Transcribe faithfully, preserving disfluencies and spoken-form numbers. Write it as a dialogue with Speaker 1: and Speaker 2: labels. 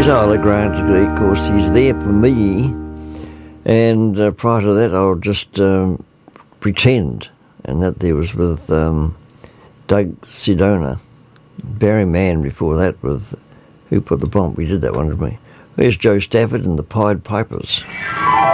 Speaker 1: Yes, I'll grant it, of course. He's there for me, and uh, prior to that, I'll just um, pretend, and that there was with um, Doug Sedona, Barry Mann before that with Who Put the Bomb. We did that one, didn't we? There's Joe Stafford and the Pied Pipers.